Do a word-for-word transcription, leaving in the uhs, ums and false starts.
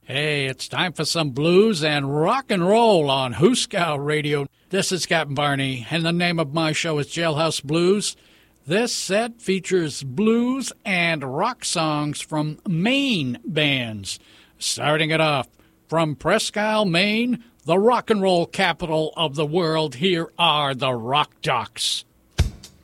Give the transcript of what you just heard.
Hey, it's time for some blues and rock and roll on Hooskow Radio. This is Captain Barney, and the name of my show is Jailhouse Blues. This set features blues and rock songs from Maine bands. Starting it off, from Presque Isle, Maine, the rock and roll capital of the world, here are the Rock Jocks.